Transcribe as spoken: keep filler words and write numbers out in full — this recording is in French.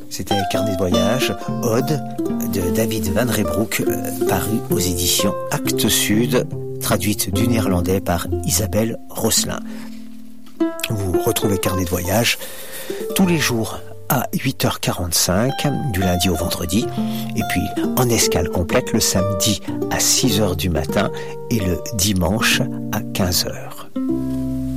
C'était Carnet de voyage, Ode de David Van Reybrouck, euh, paru aux éditions Actes Sud, traduite du néerlandais par Isabelle Rosselin. Vous retrouvez Carnet de voyage tous les jours à huit heures quarante-cinq, du lundi au vendredi, et puis en escale complète le samedi à six heures du matin et le dimanche à quinze heures.